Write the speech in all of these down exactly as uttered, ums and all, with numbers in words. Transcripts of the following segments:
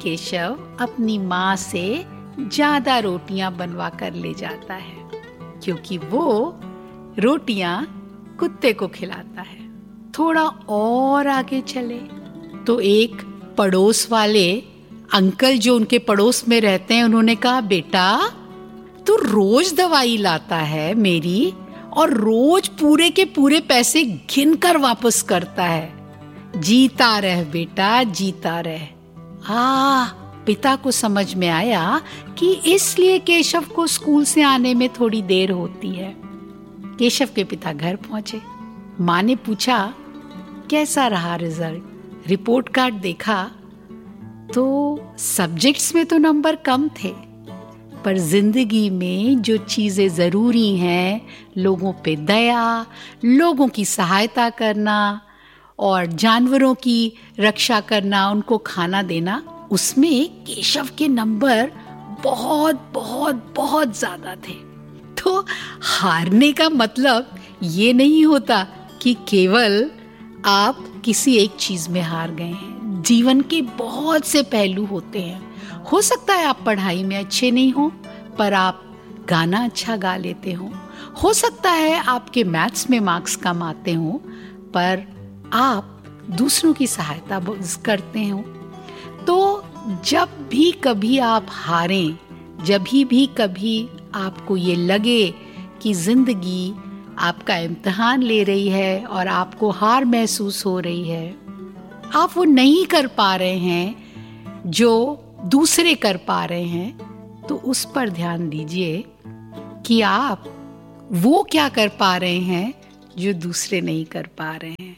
केशव अपनी माँ से ज्यादा रोटियां बनवा कर ले जाता है, क्योंकि वो रोटियां कुत्ते को खिलाता है। थोड़ा और आगे चले तो एक पड़ोस वाले अंकल जो उनके पड़ोस में रहते हैं, उन्होंने कहा, बेटा तू रोज दवाई लाता है मेरी और रोज पूरे के पूरे पैसे गिन कर वापस करता है। जीता रह बेटा, जीता रह। आ, पिता को समझ में आया कि इसलिए केशव को स्कूल से आने में थोड़ी देर होती है। केशव के पिता घर पहुंचे। माँ ने पूछा, कैसा रहा रिजल्ट? रिपोर्ट कार्ड देखा तो सब्जेक्ट्स में तो नंबर कम थे, पर जिंदगी में जो चीजें जरूरी हैं, लोगों पे दया, लोगों की सहायता करना और जानवरों की रक्षा करना, उनको खाना देना, उसमें केशव के नंबर बहुत बहुत बहुत ज्यादा थे। तो हारने का मतलब ये नहीं होता कि केवल आप किसी एक चीज में हार गए हैं। जीवन के बहुत से पहलू होते हैं। हो सकता है आप पढ़ाई में अच्छे नहीं हो, पर आप गाना अच्छा गा लेते हो। हो सकता है आपके मैथ्स में मार्क्स कम आते हो, पर आप दूसरों की सहायता करते हो। तो जब भी कभी आप हारें, जब ही भी कभी आपको ये लगे कि जिंदगी आपका इम्तिहान ले रही है और आपको हार महसूस हो रही है, आप वो नहीं कर पा रहे हैं जो दूसरे कर पा रहे हैं, तो उस पर ध्यान दीजिए कि आप वो क्या कर पा रहे हैं जो दूसरे नहीं कर पा रहे हैं।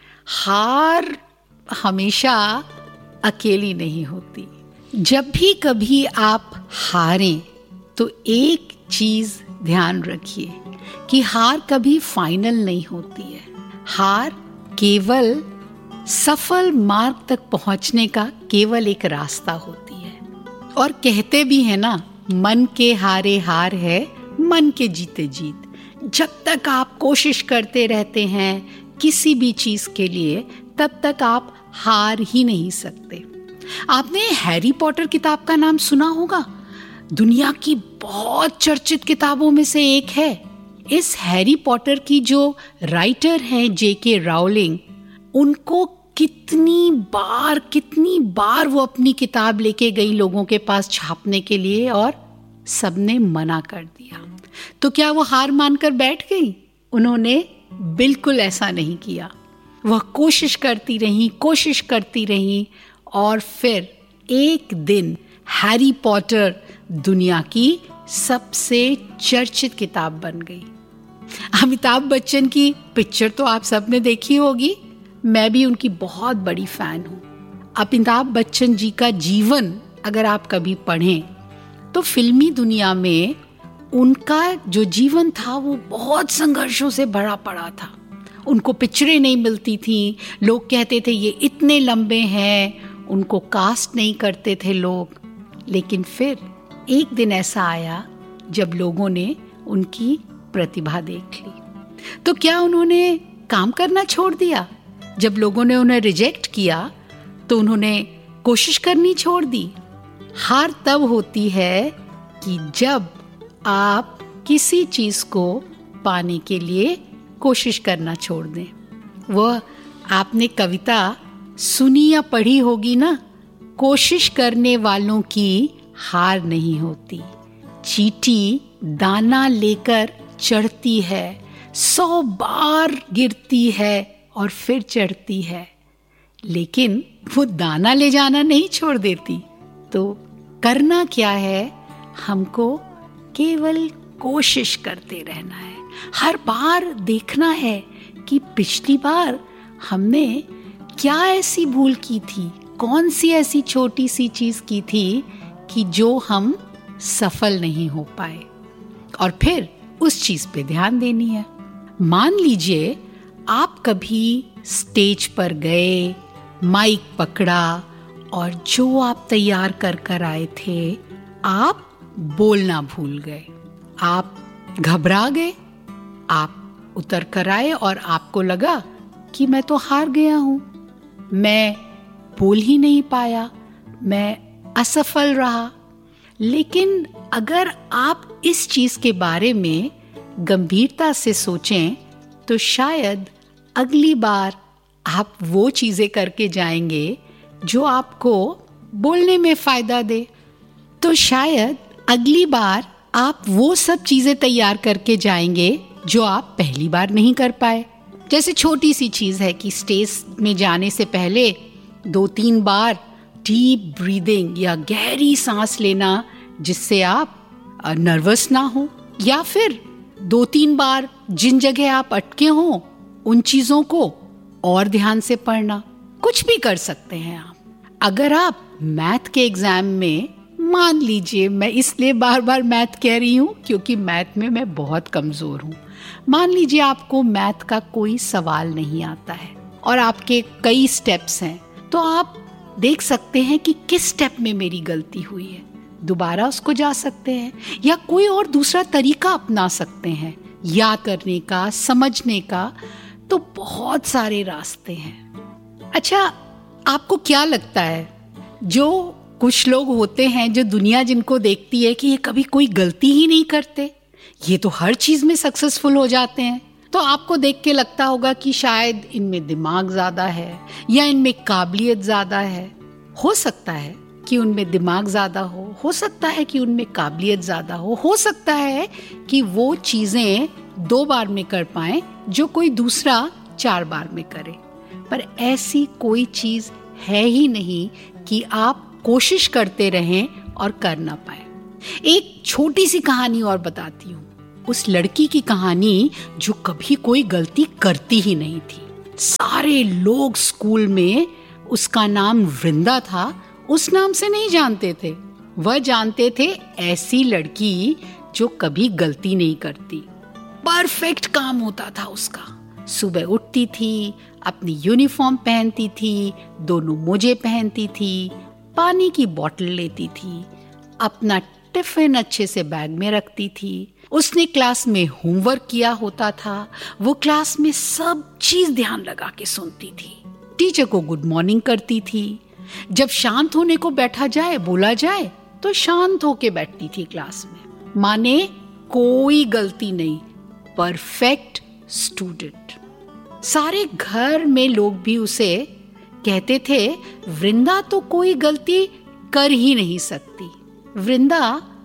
हार हमेशा अकेली नहीं होती। जब भी कभी आप हारें तो एक चीज ध्यान रखिए कि हार कभी फाइनल नहीं होती है। हार केवल सफल मार्ग तक पहुंचने का केवल एक रास्ता होती है। और कहते भी है ना, मन के हारे हार है, मन के जीते जीत। जब तक आप कोशिश करते रहते हैं किसी भी चीज के लिए, तब तक आप हार ही नहीं सकते। आपने हैरी पॉटर किताब का नाम सुना होगा, दुनिया की बहुत चर्चित किताबों में से एक है। इस हैरी पॉटर की जो राइटर हैं जे के राउलिंग, उनको कितनी बार कितनी बार वो अपनी किताब लेके गई लोगों के पास छापने के लिए, और सबने मना कर दिया। तो क्या वो हार मानकर बैठ गई? उन्होंने बिल्कुल ऐसा नहीं किया। वह कोशिश करती रही, कोशिश करती रही, और फिर एक दिन हैरी पॉटर दुनिया की सबसे चर्चित किताब बन गई। अमिताभ बच्चन की पिक्चर तो आप सबने देखी होगी, मैं भी उनकी बहुत बड़ी फैन हूँ। अमिताभ बच्चन जी का जीवन अगर आप कभी पढ़ें तो फिल्मी दुनिया में उनका जो जीवन था वो बहुत संघर्षों से भरा पड़ा था। उनको पिक्चरें नहीं मिलती थी, लोग कहते थे ये इतने लंबे हैं, उनको कास्ट नहीं करते थे लोग। लेकिन फिर एक दिन ऐसा आया जब लोगों ने उनकी प्रतिभा देख ली। तो क्या उन्होंने काम करना छोड़ दिया? जब लोगों ने उन्हें रिजेक्ट किया तो उन्होंने कोशिश करनी छोड़ दी? हार तब होती है कि जब आप किसी चीज को पाने के लिए कोशिश करना छोड़ दें। वह आपने कविता सुनी या पढ़ी होगी ना, कोशिश करने वालों की हार नहीं होती, चींटी दाना लेकर चढ़ती है, सौ बार गिरती है और फिर चढ़ती है, लेकिन वो दाना ले जाना नहीं छोड़ देती। तो करना क्या है, हमको केवल कोशिश करते रहना है। हर बार देखना है कि पिछली बार हमने क्या ऐसी भूल की थी, कौन सी ऐसी छोटी सी चीज की थी कि जो हम सफल नहीं हो पाए, और फिर उस चीज पे ध्यान देनी है। मान लीजिए आप कभी स्टेज पर गए, माइक पकड़ा, और जो आप तैयार कर कर आए थे आप बोलना भूल गए, आप घबरा गए, आप उतर कर आए और आपको लगा कि मैं तो हार गया हूं, मैं बोल ही नहीं पाया, मैं असफल रहा। लेकिन अगर आप इस चीज के बारे में गंभीरता से सोचें तो शायद अगली बार आप वो चीजें करके जाएंगे जो आपको बोलने में फायदा दे। तो शायद अगली बार आप वो सब चीजें तैयार करके जाएंगे जो आप पहली बार नहीं कर पाए। जैसे छोटी सी चीज है कि स्टेज में जाने से पहले दो तीन बार डीप ब्रीदिंग या गहरी सांस लेना जिससे आप नर्वस ना हो, या फिर दो तीन बार जिन जगह आप अटके हो उन चीजों को और ध्यान से पढ़ना। कुछ भी कर सकते हैं आप। अगर आप मैथ के एग्जाम में, मान लीजिए, मैं इसलिए बार बार मैथ कह रही हूँ क्योंकि मैथ में मैं बहुत कमजोर हूँ, मान लीजिए आपको मैथ का कोई सवाल नहीं आता है और आपके कई स्टेप्स हैं, तो आप देख सकते हैं कि किस स्टेप में मेरी गलती हुई है, दोबारा उसको जा सकते हैं या कोई और दूसरा तरीका अपना सकते हैं याद करने का, समझने का। तो बहुत सारे रास्ते हैं। अच्छा, आपको क्या लगता है, जो कुछ लोग होते हैं जो दुनिया जिनको देखती है कि ये कभी कोई गलती ही नहीं करते, ये तो हर चीज में सक्सेसफुल हो जाते हैं, तो आपको देख के लगता होगा कि शायद इनमें दिमाग ज्यादा है या इनमें काबिलियत ज्यादा है। हो सकता है कि उनमें दिमाग ज्यादा हो हो सकता है कि उनमें काबिलियत ज्यादा हो हो सकता है कि वो चीजें दो बार में कर पाए जो कोई दूसरा चार बार में करे, पर ऐसी कोई चीज है ही नहीं कि आप कोशिश करते रहें और कर ना पाए। एक छोटी सी कहानी और बताती हूँ, उस लड़की की कहानी जो कभी कोई गलती करती ही नहीं थी। सारे लोग स्कूल में उसका नाम वृंदा था, उस नाम से नहीं जानते थे। वह जानते थे ऐसी लड़की जो कभी गलती नहीं करती। परफेक्ट काम होता था उसका। सुबह उठती थी, अपनी यूनिफॉर्म पहनती थी, दोनों मोजे पहनती थी, पानी की बोतल लेती थी, अपना टिफिन अच्छे से बैग में रखती थी। उसने क्लास में होमवर्क किया होता था, वो क्लास में सब चीज ध्यान लगा के सुनती थी, टीचर को गुड मॉर्निंग करती थी। जब शांत होने को बैठा जाए, बोला जाए, तो शांत होके बैठती थी क्लास में। माने कोई गलती नहीं, परफेक्ट स्टूडेंट। सारे घर में लोग भी उसे कहते थे वृंदा तो कोई गलती कर ही नहीं सकती। वृंदा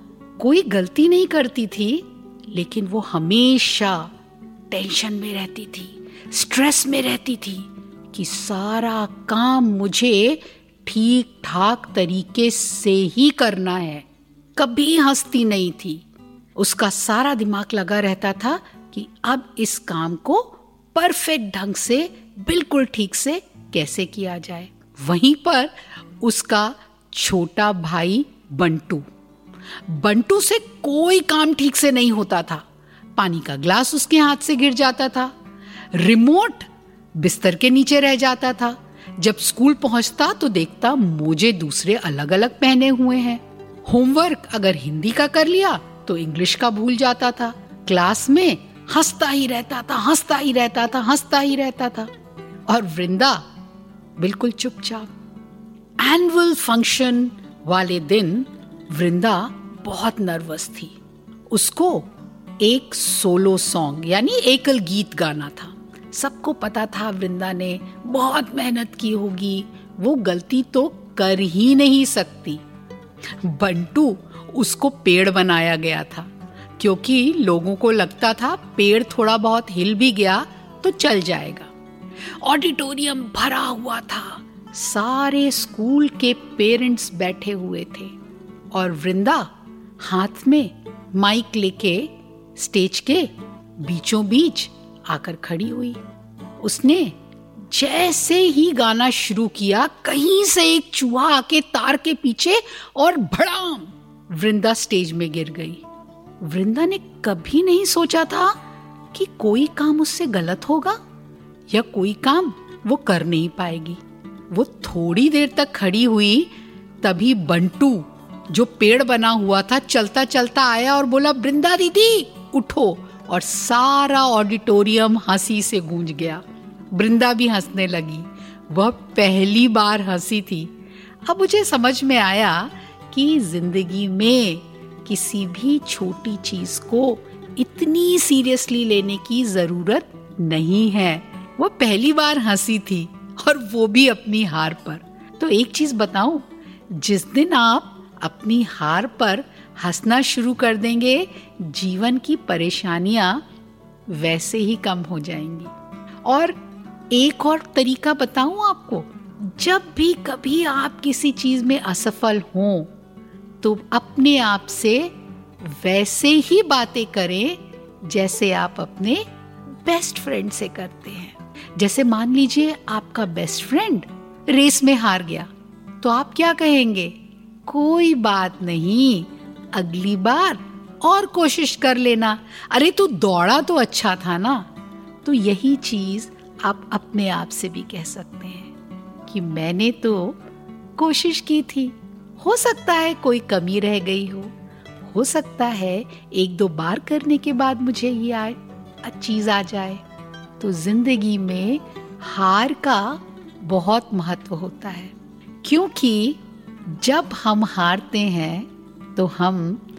कोई गलती नहीं करती थी, लेकिन वो हमेशा टेंशन में रहती थी, स्ट्रेस में रहती थी कि सारा काम मुझे ठीक ठाक तरीके से ही करना है। कभी हंसती नहीं थी। उसका सारा दिमाग लगा रहता था कि अब इस काम को परफेक्ट ढंग से, बिल्कुल ठीक से कैसे किया जाए। वहीं पर उसका छोटा भाई बंटू बंटू से कोई काम ठीक से नहीं होता था। पानी का ग्लास उसके हाथ से गिर जाता था, रिमोट बिस्तर के नीचे रह जाता था। जब स्कूल पहुंचता तो देखता मोजे दूसरे अलग अलग पहने हुए हैं। होमवर्क अगर हिंदी का कर लिया तो इंग्लिश का भूल जाता था। क्लास में हंसता ही रहता था हंसता ही रहता था हंसता ही रहता था और वृंदा बिल्कुल चुपचाप। एनुअल फंक्शन वाले दिन वृंदा बहुत नर्वस थी। उसको एक सोलो सॉन्ग यानी एकल गीत गाना था। सबको पता था वृंदा ने बहुत मेहनत की होगी, वो गलती तो कर ही नहीं सकती। बंटू उसको पेड़ बनाया गया था क्योंकि लोगों को लगता था पेड़ थोड़ा बहुत हिल भी गया तो चल जाएगा। ऑडिटोरियम भरा हुआ था, सारे स्कूल के पेरेंट्स बैठे हुए थे और वृंदा हाथ में माइक लेके स्टेज के बीचों बीच आकर खड़ी हुई। उसने जैसे ही गाना शुरू किया, कहीं से एक चूहा आके तार के पीछे और भड़ाम, वृंदा स्टेज में गिर गई। वृंदा ने कभी नहीं सोचा था कि कोई काम उससे गलत होगा या कोई काम वो कर नहीं पाएगी। वो थोड़ी देर तक खड़ी हुई, तभी बंटू जो पेड़ बना हुआ था चलता चलता आया और बोला, वृंदा दीदी उठो, और सारा ऑडिटोरियम हंसी से गूंज गया। वृंदा भी हंसने लगी। वह पहली बार हंसी थी। अब मुझे समझ में आया क्योंकि जिंदगी में किसी भी छोटी चीज को इतनी सीरियसली लेने की जरूरत नहीं है। वो पहली बार हंसी थी और वो भी अपनी हार पर। तो एक चीज बताऊं, जिस दिन आप अपनी हार पर हंसना शुरू कर देंगे, जीवन की परेशानियां वैसे ही कम हो जाएंगी। और एक और तरीका बताऊं आपको, जब भी कभी आप किसी चीज में असफल हों तो अपने आप से वैसे ही बातें करें जैसे आप अपने बेस्ट फ्रेंड से करते हैं। जैसे मान लीजिए आपका बेस्ट फ्रेंड रेस में हार गया, तो आप क्या कहेंगे? कोई बात नहीं, अगली बार और कोशिश कर लेना। अरे तू दौड़ा तो अच्छा था ना। तो यही चीज आप अपने आप से भी कह सकते हैं कि मैंने तो कोशिश की थी, हो सकता है कोई कमी रह गई हो हो सकता है एक दो बार करने के बाद मुझे ये आए चीज आ जाए। तो जिंदगी में हार का बहुत महत्व होता है, क्योंकि जब हम हारते हैं तो हम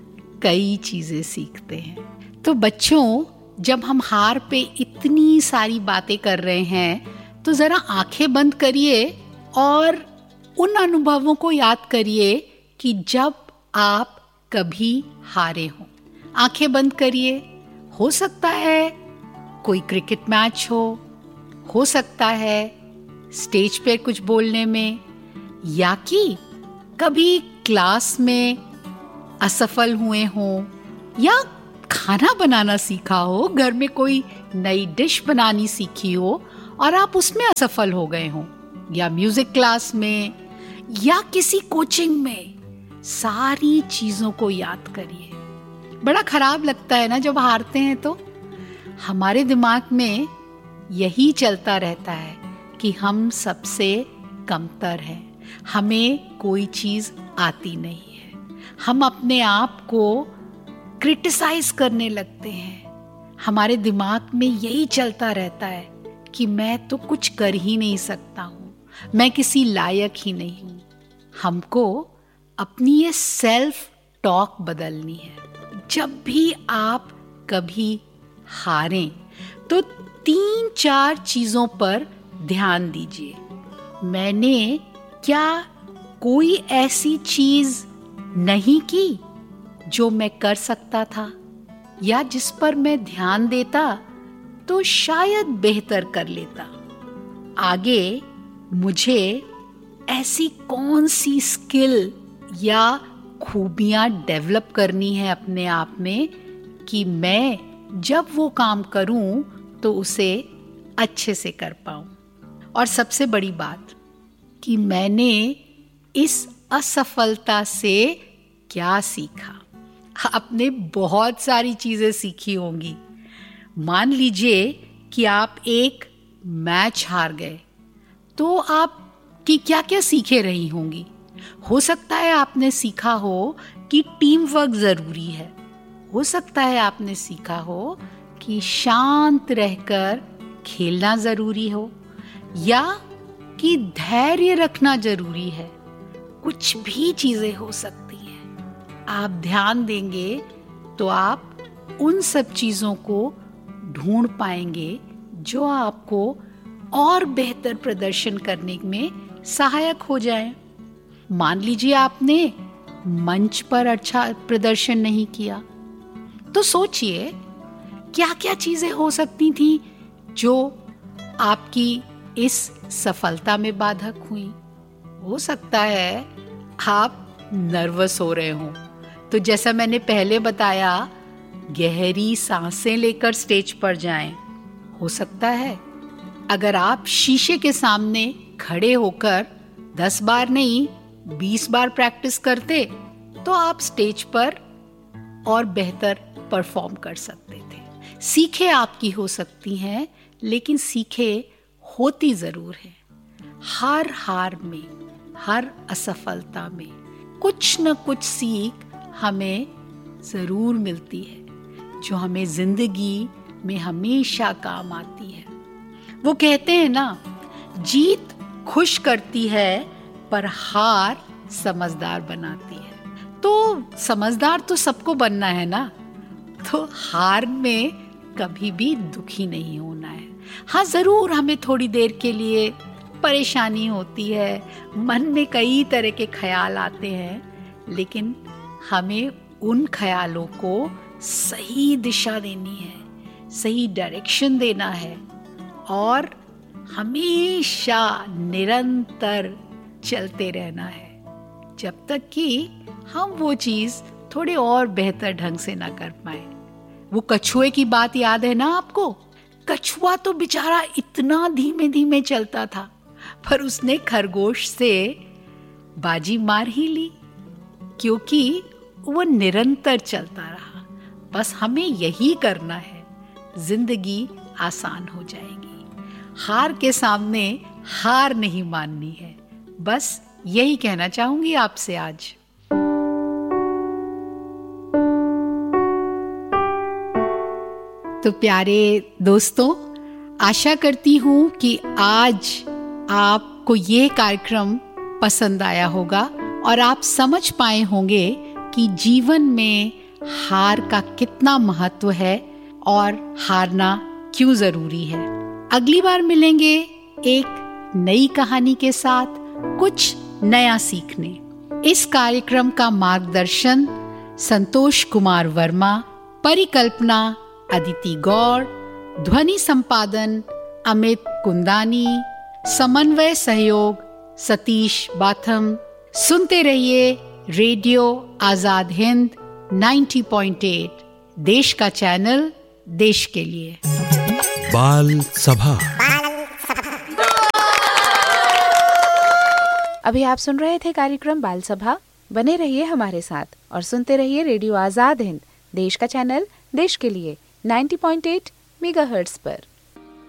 कई चीजें सीखते हैं। तो बच्चों, जब हम हार पे इतनी सारी बातें कर रहे हैं तो जरा आंखें बंद करिए और उन अनुभवों को याद करिए कि जब आप कभी हारे हो। आंखें बंद करिए। हो सकता है कोई क्रिकेट मैच हो हो सकता है स्टेज पे कुछ बोलने में, या कि कभी क्लास में असफल हुए हो, या खाना बनाना सीखा हो, घर में कोई नई डिश बनानी सीखी हो और आप उसमें असफल हो गए हो, या म्यूजिक क्लास में, या किसी कोचिंग में। सारी चीजों को याद करिए। बड़ा खराब लगता है ना जब हारते हैं, तो हमारे दिमाग में यही चलता रहता है कि हम सबसे कमतर हैं, हमें कोई चीज आती नहीं है। हम अपने आप को क्रिटिसाइज करने लगते हैं। हमारे दिमाग में यही चलता रहता है कि मैं तो कुछ कर ही नहीं सकता हूँ, मैं किसी लायक ही नहीं हूँ। हमको अपनी ये सेल्फ टॉक बदलनी है। जब भी आप कभी हारें तो तीन चार चीजों पर ध्यान दीजिए। मैंने क्या कोई ऐसी चीज नहीं की जो मैं कर सकता था, या जिस पर मैं ध्यान देता तो शायद बेहतर कर लेता। आगे मुझे ऐसी कौन सी स्किल या खूबियां डेवलप करनी है अपने आप में कि मैं जब वो काम करूं तो उसे अच्छे से कर पाऊं। और सबसे बड़ी बात कि मैंने इस असफलता से क्या सीखा। आपने बहुत सारी चीजें सीखी होंगी। मान लीजिए कि आप एक मैच हार गए, तो आप कि क्या क्या सीखे रही होंगी। हो सकता है आपने सीखा हो कि टीम वर्क जरूरी है। हो सकता है आपने सीखा हो कि शांत रहकर खेलना जरूरी हो, या कि धैर्य रखना जरूरी है। कुछ भी चीजें हो सकती हैं। आप ध्यान देंगे तो आप उन सब चीजों को ढूंढ पाएंगे जो आपको और बेहतर प्रदर्शन करने में सहायक हो जाए। मान लीजिए आपने मंच पर अच्छा प्रदर्शन नहीं किया, तो सोचिए क्या क्या चीजें हो सकती थी जो आपकी इस सफलता में बाधक हुई। हो सकता है आप नर्वस हो रहे हो, तो जैसा मैंने पहले बताया, गहरी सांसें लेकर स्टेज पर जाएं। हो सकता है अगर आप शीशे के सामने खड़े होकर दस बार नहीं बीस बार प्रैक्टिस करते तो आप स्टेज पर और बेहतर परफॉर्म कर सकते थे। सीखे आपकी हो सकती हैं, लेकिन सीखे होती जरूर है। हर हार में, हर असफलता में कुछ न कुछ सीख हमें जरूर मिलती है, जो हमें जिंदगी में हमेशा काम आती है। वो कहते हैं ना, जीत खुश करती है पर हार समझदार बनाती है। तो समझदार तो सबको बनना है ना, तो हार में कभी भी दुखी नहीं होना है। हाँ, जरूर हमें थोड़ी देर के लिए परेशानी होती है, मन में कई तरह के ख्याल आते हैं, लेकिन हमें उन ख्यालों को सही दिशा देनी है, सही डायरेक्शन देना है और हमेशा निरंतर चलते रहना है जब तक कि हम वो चीज थोड़े और बेहतर ढंग से ना कर पाए। वो कछुए की बात याद है ना आपको? कछुआ तो बेचारा इतना धीमे धीमे चलता था, पर उसने खरगोश से बाजी मार ही ली, क्योंकि वो निरंतर चलता रहा। बस हमें यही करना है, जिंदगी आसान हो जाएगी। हार के सामने हार नहीं माननी है, बस यही कहना चाहूंगी आपसे आज। तो प्यारे दोस्तों, आशा करती हूं कि आज आपको ये कार्यक्रम पसंद आया होगा और आप समझ पाए होंगे कि जीवन में हार का कितना महत्व है और हारना क्यों जरूरी है। अगली बार मिलेंगे एक नई कहानी के साथ, कुछ नया सीखने। इस कार्यक्रम का मार्गदर्शन संतोष कुमार वर्मा, परिकल्पना अदिति गौड़, ध्वनि संपादन अमित कुंदानी, समन्वय सहयोग सतीश बाथम। सुनते रहिए रेडियो आजाद हिंद नब्बे पॉइंट आठ, देश का चैनल, देश के लिए। बाल सभा। अभी आप सुन रहे थे कार्यक्रम बाल सभा। बने रहिए हमारे साथ और सुनते रहिए रेडियो आजाद हिंद, देश का चैनल, देश के लिए, नब्बे पॉइंट आठ मेगाहर्ट्ज पर।